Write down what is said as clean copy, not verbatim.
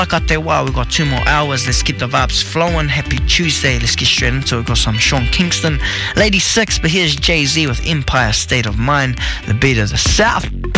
Wow, we've got 2 more hours. Let's keep the vibes flowing. Happy Tuesday. Let's get straight into it. We've got some Sean Kingston, Lady Six, but here's Jay-Z with Empire State of Mind, the beat of the South.